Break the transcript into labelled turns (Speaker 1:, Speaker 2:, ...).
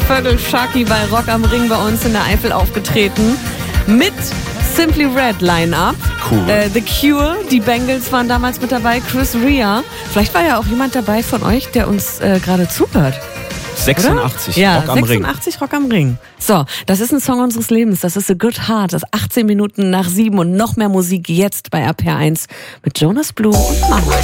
Speaker 1: Vögel Sharky bei Rock am Ring bei uns in der Eifel aufgetreten. Mit Simply Red Line-Up.
Speaker 2: Cool.
Speaker 1: The Cure, die Bengals waren damals mit dabei, Chris Rea. Vielleicht war ja auch jemand dabei von euch, der uns gerade zuhört.
Speaker 2: 86,
Speaker 1: ja,
Speaker 2: Rock am Ring.
Speaker 1: 86 Rock am Ring. So, das ist ein Song unseres Lebens. Das ist A Good Heart. Das ist 18 Minuten nach 7 und noch mehr Musik jetzt bei RPR1 mit Jonas Blue und Mama.